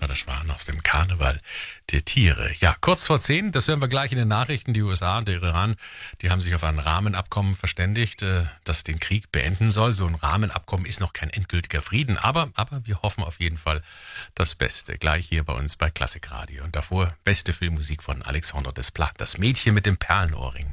der Schwan aus dem Karneval der Tiere. Ja, kurz vor 10, das hören wir gleich in den Nachrichten. Die USA und der Iran, die haben sich auf ein Rahmenabkommen verständigt, das den Krieg beenden soll. So ein Rahmenabkommen ist noch kein endgültiger Frieden, aber wir hoffen auf jeden Fall das Beste. Gleich hier bei uns bei Klassikradio. Und davor beste Filmmusik von Alexandre Desplat, das Mädchen mit dem Perlenohrring.